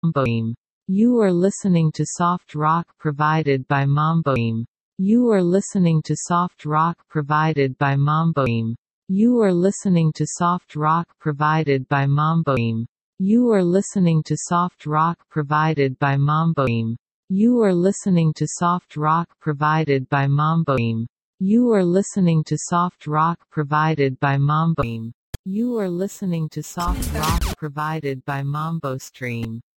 Mamboim. You are listening to soft rock provided by Mamboim. You are listening to soft rock provided by Mamboim. You are listening to soft rock provided by Mamboim. You are listening to soft rock provided by Mamboim. You are listening to soft rock provided by Mamboim. You are listening to soft rock provided by Mamboim. You are listening to soft rock provided by Mambo Stream.